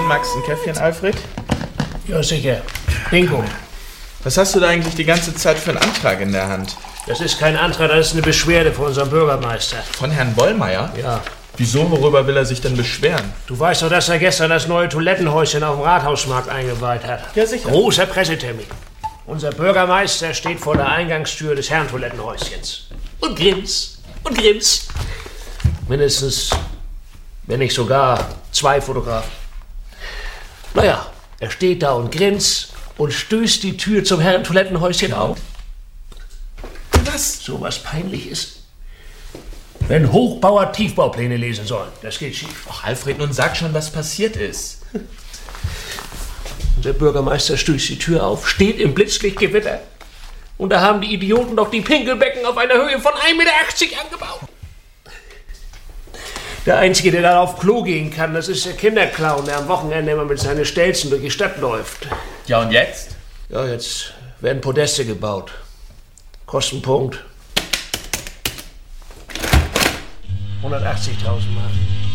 magst du ein Käffchen, Alfred? Ja, sicher. Bingo. Was hast du da eigentlich die ganze Zeit für einen Antrag in der Hand? Das ist kein Antrag, das ist eine Beschwerde von unserem Bürgermeister. Von Herrn Bollmeier? Ja. Wieso, worüber will er sich denn beschweren? Du weißt doch, dass er gestern das neue Toilettenhäuschen auf dem Rathausmarkt eingeweiht hat. Ja, sicher. Großer Pressetermin. Unser Bürgermeister steht vor der Eingangstür des Herrentoilettenhäuschens. Und grinst. Und grinst. Mindestens, wenn nicht sogar 2 Fotografen. Naja, er steht da und grinst und stößt die Tür zum Herrentoilettenhäuschen auf. Was? So was peinlich ist. Wenn Hochbauer Tiefbaupläne lesen sollen, das geht schief. Ach, Alfred, nun sag schon, was passiert ist. Unser Bürgermeister stößt die Tür auf, steht im Blitzlichtgewitter. Und da haben die Idioten doch die Pinkelbecken auf einer Höhe von 1,80 Meter angebaut. Der Einzige, der da auf Klo gehen kann, das ist der Kinderclown, der am Wochenende immer mit seinen Stelzen durch die Stadt läuft. Ja, und jetzt? Ja, jetzt werden Podeste gebaut. Kostenpunkt 180.000 Mark.